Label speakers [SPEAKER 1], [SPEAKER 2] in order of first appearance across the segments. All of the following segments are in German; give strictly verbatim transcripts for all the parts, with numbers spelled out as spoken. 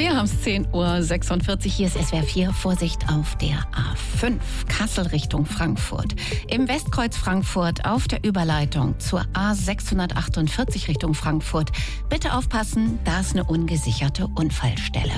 [SPEAKER 1] Wir haben es zehn Uhr sechsundvierzig. Hier ist S W R vier. Vorsicht auf der A fünf. Kassel Richtung Frankfurt. Im Westkreuz Frankfurt auf der Überleitung zur A sechshundertachtundvierzig Richtung Frankfurt. Bitte aufpassen, da ist eine ungesicherte Unfallstelle.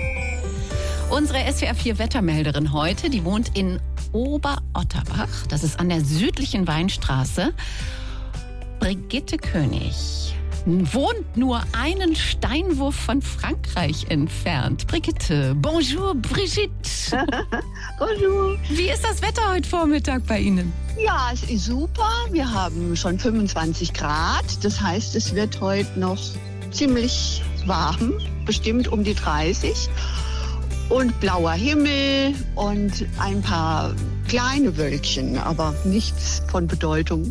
[SPEAKER 1] Unsere S W R vier Wettermelderin heute, die wohnt in Oberotterbach. Das ist an der südlichen Weinstraße. Brigitte König wohnt nur einen Steinwurf von Frankreich entfernt. Brigitte, bonjour Brigitte.
[SPEAKER 2] Bonjour.
[SPEAKER 1] Wie ist das Wetter heute Vormittag bei Ihnen?
[SPEAKER 2] Ja, es ist super. Wir haben schon fünfundzwanzig Grad. Das heißt, es wird heute noch ziemlich warm, bestimmt um die dreißig. Und blauer Himmel und ein paar kleine Wölkchen, aber nichts von Bedeutung.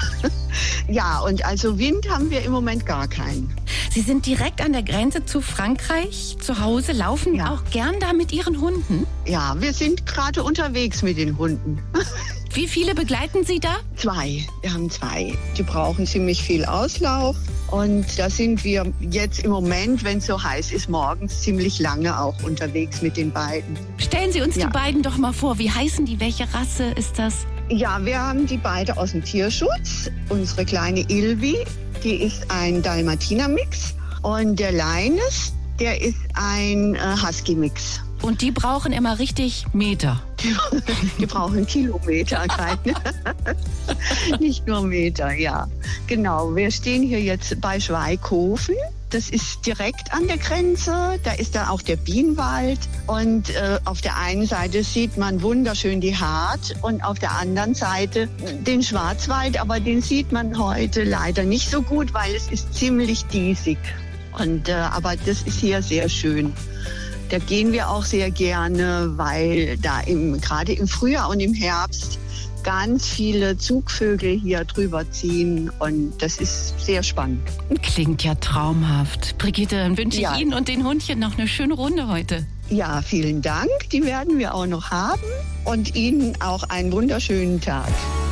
[SPEAKER 2] Ja, und also Wind haben wir im Moment gar keinen.
[SPEAKER 1] Sie sind direkt an der Grenze zu Frankreich zu Hause, laufen
[SPEAKER 2] Ja.
[SPEAKER 1] auch gern da mit Ihren Hunden.
[SPEAKER 2] Ja, wir sind gerade unterwegs mit den Hunden.
[SPEAKER 1] Wie viele begleiten Sie da?
[SPEAKER 2] Zwei, wir haben zwei. Die brauchen ziemlich viel Auslauf. Und da sind wir jetzt im Moment, wenn es so heiß ist, morgens ziemlich lange auch unterwegs mit den beiden.
[SPEAKER 1] Stellen Sie uns
[SPEAKER 2] Ja.
[SPEAKER 1] die beiden doch mal vor. Wie heißen die? Welche Rasse ist das?
[SPEAKER 2] Ja, wir haben die beide aus dem Tierschutz. Unsere kleine Ilvi, die ist ein Dalmatiner-Mix. Und der Linus, der ist ein äh, Husky-Mix.
[SPEAKER 1] Und die brauchen immer richtig Meter.
[SPEAKER 2] Die brauchen Kilometer, keine. Nicht nur Meter, ja. Genau, wir stehen hier jetzt bei Schweighofen. Das ist direkt an der Grenze. Da ist dann auch der Bienenwald. Und äh, auf der einen Seite sieht man wunderschön die Hart und auf der anderen Seite den Schwarzwald. Aber den sieht man heute leider nicht so gut, weil es ist ziemlich diesig. Und, äh, aber das ist hier sehr schön. Da gehen wir auch sehr gerne, weil da im, gerade im Frühjahr und im Herbst ganz viele Zugvögel hier drüber ziehen und das ist sehr spannend.
[SPEAKER 1] Klingt ja traumhaft. Brigitte, dann wünsche ich
[SPEAKER 2] Ja.
[SPEAKER 1] Ihnen und den Hundchen noch eine schöne Runde heute.
[SPEAKER 2] Ja, vielen Dank. Die werden wir auch noch haben und Ihnen auch einen wunderschönen Tag.